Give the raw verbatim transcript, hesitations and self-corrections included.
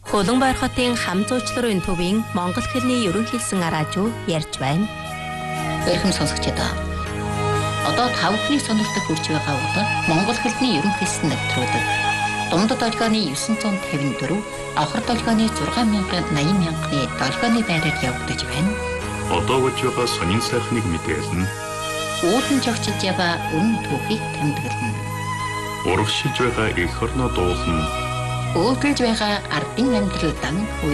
Хөлөнбаяр хотын хам зуучларын төвийн Монгол хэлний ерөнхийлсэн араажуу ярьж байна. Эрхэм сонсогчдоо. Одоо тавхны сонирхолтой хүрч байгаа удаа Монгол хэлний ерөнхийлсэн нэвтрүүлэг Дундад долгионы дев'ятсот тавин дөрөв, Авхар долгионы зургаан мянган найман мянганы долгионы байраар явагдаж байна. Одоо болж байгаа сонин сайхныг мэдээлнэ. Уулын жогчж яваа үнэн түүхийг тэмдэглэнэ. Урагшилж байгаа эх орноо дуулна. Өөдрөж байгаа ардын амьдрал дан